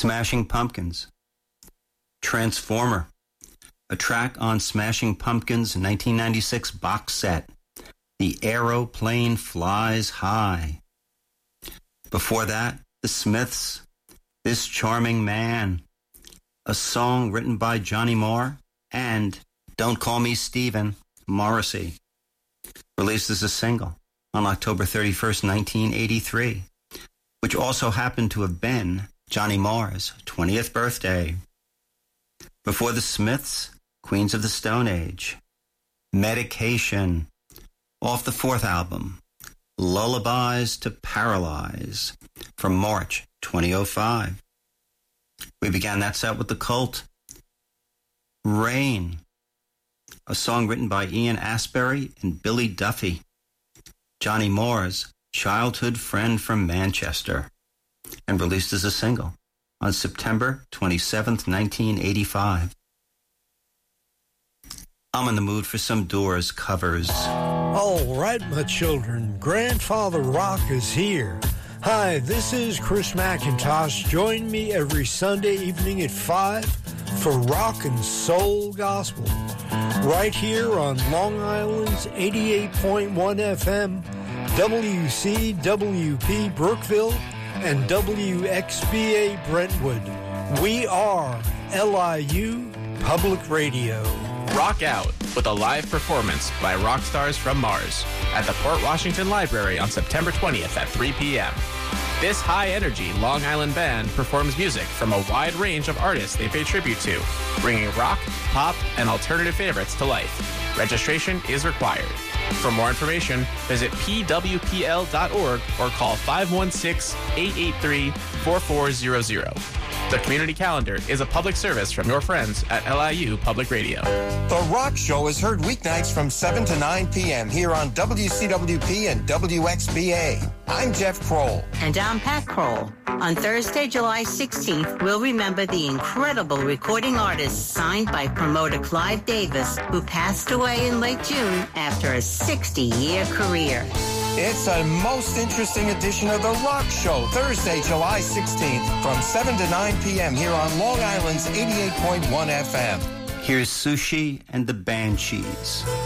Smashing Pumpkins. Transformer, a track on Smashing Pumpkins' 1996 box set, The Aeroplane Flies High. Before that, The Smiths, This Charming Man, a song written by Johnny Marr, and Don't Call Me Stephen, Morrissey, released as a single on October 31st, 1983, which also happened to have been Johnny Marr's 20th birthday. Before The Smiths, Queens of the Stone Age, Medication, off the fourth album, Lullabies to Paralyze, from March 2005. We began that set with The Cult, Rain, a song written by Ian Astbury and Billy Duffy, Johnny Marr's childhood friend from Manchester, and released as a single on September 27th, 1985. I'm in the mood for some Doors covers. All right, my children, Grandfather Rock is here. Hi, this is Chris McIntosh. Join me every Sunday evening at 5 for Rock and Soul Gospel, right here on Long Island's 88.1 FM, WCWP Brookville, and WXBA Brentwood. We are LIU Public Radio. Rock Out with a live performance by rock stars from Mars at the Port Washington Library on September 20th at 3 p.m. This high-energy Long Island band performs music from a wide range of artists they pay tribute to, bringing rock, pop, and alternative favorites to life. Registration is required. For more information, visit pwpl.org or call 516-883-4400. The community calendar is a public service from your friends at LIU Public Radio. The Rock Show is heard weeknights from 7 to 9 p.m. here on WCWP and WXBA. I'm Jeff Kroll. And I'm Pat Kroll. On Thursday, July 16th, we'll remember the incredible recording artist signed by promoter Clive Davis, who passed away in late June after a 60-year career. It's a most interesting edition of The Rock Show, Thursday, July 16th, from 7 to 9 p.m. here on Long Island's 88.1 FM. Here's Sushi and the Banshees.